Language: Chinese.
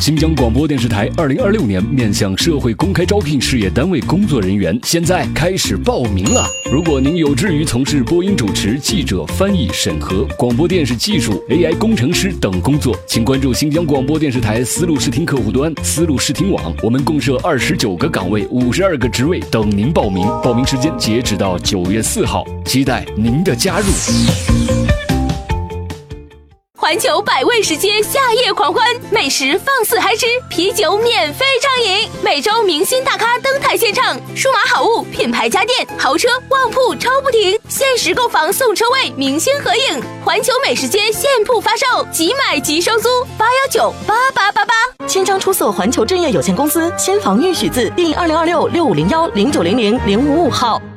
新疆广播电视台2026年面向社会公开招聘事业单位工作人员，现在开始报名了。如果您有志于从事播音主持、记者、翻译、审核、广播电视技术、AI 工程师等工作，请关注新疆广播电视台丝路视听客户端、丝路视听网，我们共设29个岗位、52个职位等您报名。报名时间截止到9月4号，期待您的加入。 环球百味食街夏夜狂欢，美食放肆嗨吃，啤酒免费畅饮，每周明星大咖登台献唱，数码好物、品牌家电、豪车、旺铺超不停，限时购房送车位，明星合影。环球美食街现铺发售，即买即收租，8198888。 签章出售环球正业有限公司，先房预许字第2026650109000555号。